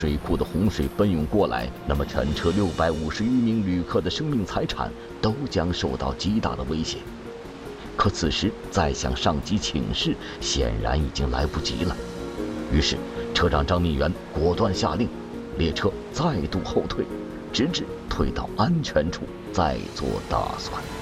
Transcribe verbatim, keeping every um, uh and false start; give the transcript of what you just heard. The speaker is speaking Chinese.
水库的洪水奔涌过来，那么全车六百五十余名旅客的生命财产都将受到极大的威胁。可此时再向上级请示，显然已经来不及了。于是，车长张敏元果断下令，列车再度后退，直至退到安全处再做打算。